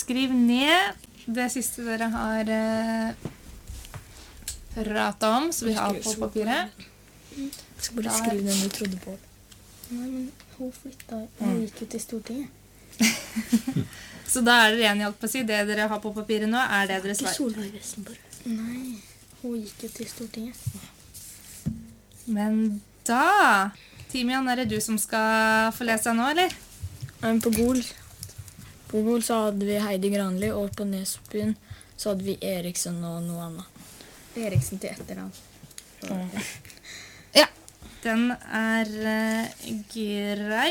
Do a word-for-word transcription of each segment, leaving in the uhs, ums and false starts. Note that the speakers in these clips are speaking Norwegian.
skriv ned det siste dere har uh, pratet om, så vi har på papiret. Jeg skal bare skrive den du trodde på. Nei, men hun flyttet, hun gikk jo til Stortinget. Så da er dere enige, holdt på å si, det dere har på papiret nå, er det dere svarer. Ikke Solveig Vestenborg. Nei, hun gikk jo til Stortinget. Men da, Timian, er det du som skal få lese nå, eller? Um, på Gol, på Gol så hadde vi Heidi Granli, og på Nesbyen så hadde vi Eriksen og noe annet. Eriksen til etternavn. Mm. Ja, den er uh, grei.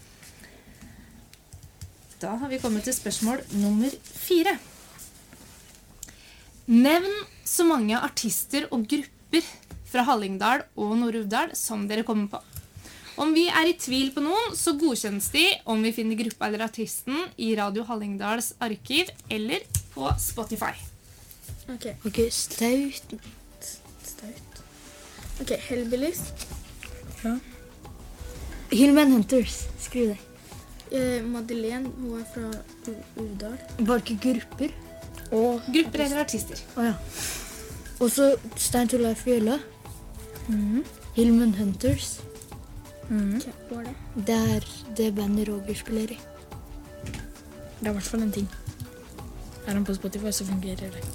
Da har vi kommet til spørsmål nummer fire. Nevn så mange artister og grupper fra Hallingdal og Nord-Uvdal som dere kommer på. Om vi er i tvil på noen, så godkjennes de om vi finner gruppa eller artisten i Radio Hallingdals arkiv eller på Spotify. Ok, ok, Staut. Staut. Ok, Hellbillies. Ja. Hillman Hunters, skriv det. Eh, Madeleine, hun er fra Uvdal. Var det ikke grupper? Og Grupper eller artister. Åja. Og så Stein Torleif Bjella. Mhm. Hillman Hunters. Mhm. Hva var det? Det er det bandet Roger spiller i. Det er i hvert fall en ting. Er han på Spotify, så fungerer det.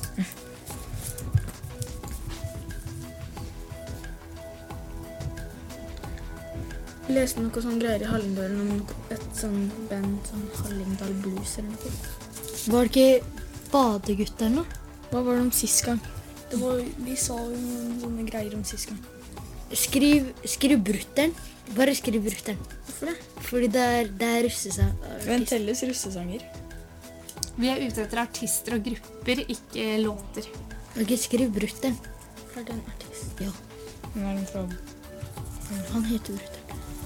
Jeg leste noe sånn greier i Hallingdal om et sånn band, sånn Hallingdal Blues eller noe. Var det ikke Badegutter nå? Hva var det om sist gang? Det var, vi sa jo noen sånne greier om sist gang. Skriv, skriv Brutteren. Bare skriv Brutteren. Hvorfor det? Fordi det er, det er russesang. Hvem telles russesanger? Vi er ute etter artister og grupper, ikke låter. Ok, skriv Brutteren. Er det en artist? Ja, Hvem er den fra? han heter Brutteren.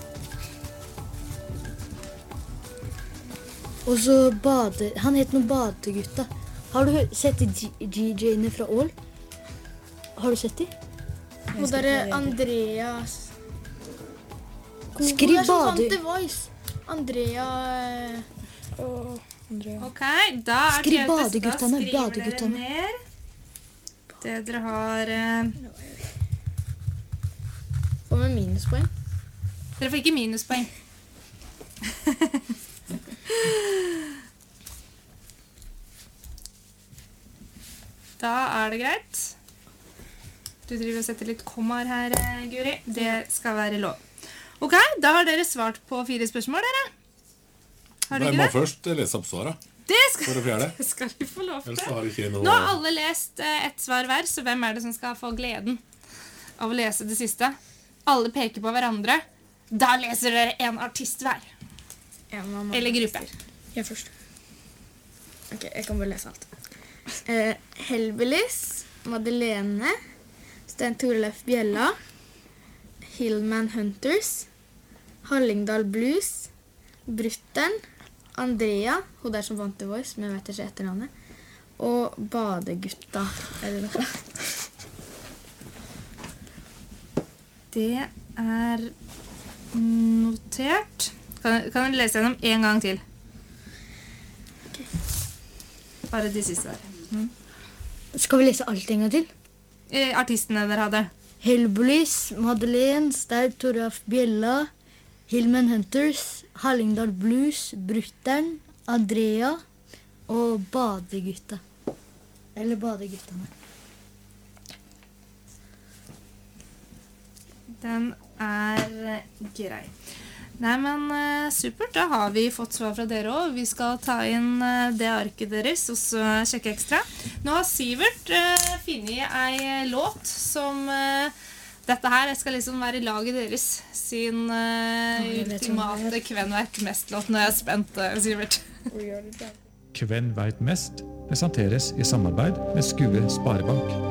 Og så bade... Han heter noe Badegutta. Har du sett de G J-ene fra Ål? Har du sett de? Og der er Andreas. Skriv Hun er som bade- vant The Voice. Andrea... eh, og Andrea. Ok, da er Skriv det beste. Da badeguttene, skriver badeguttene. dere ned. Det dere har... eh, Får med minuspoeng. Dere får ikke minuspoeng. Da er det greit. Du driver og setter litt kommaer her, eh, Guri. Det skal være lov. Ok, da har dere svart på fire spørsmål, dere. Har dere Jeg ikke må det? først lese opp svaret Det skal, for å fjerde. det skal vi få lov Ellers til. har vi ikke noe... Nå har alle lest eh, ett svar hver, så hvem er det som skal få gleden av å lese det siste? Alle peker på hverandre. Da leser dere en artist hver. Ja, mamma. Eller gruppe. Jeg først. Ok, jeg kan bare lese alt. Eh, Hellbillies, Madeleine, Stein Torleif Bjella, Hillman Hunters, Hallingdal Blues, Brutteren, Andrea, hun der som vant The Voice, men jeg vet ikke etternavnet, og Badegutta, eller noe. Det er notert. Kan, kan du lese gjennom en gang til? Bare de siste der. Mm. Skal vi lese alt en gang til? Eh, artistene dere hadde. Hellbillies, Madeleine, Stein Torleif Bjella, Hillman Hunters, Hallingdal Blues, Brutteren, Andrea og Badegutta. Eller Badeguttene. Den er grei. Nei, men uh, supert. Da har vi fått svar fra dere også. Vi skal ta inn uh, det arket deres, og så sjekke ekstra. Nå har Sivert uh, finnet ei låt som uh, dette her skal liksom være i laget deres sin uh, jeg vet ultimate Kven vet mest-låt. Nå er jeg spent, uh, Sivert. Kven veit mest presenteres i samarbeid med Skue Sparebank.